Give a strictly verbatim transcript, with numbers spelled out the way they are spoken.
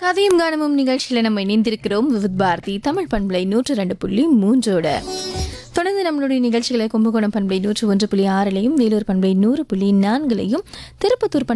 கதையும் கானமும் நிகழ்ச்சியில் நம்ம இணைந்திருக்கிறோம் விவித் பாரதி தமிழ் பண்பலை நூற்று ரெண்டு புள்ளி மூன்றோட. தொடர்ந்து நம்மளுடைய நிகழ்ச்சிகளை கும்பகோணம் பண்பலை நூற்று ஒன்று புள்ளி ஆறிலையும் வேலூர் பண்பலை நூறு புள்ளி நான்கிலையும் திருப்பத்தூர்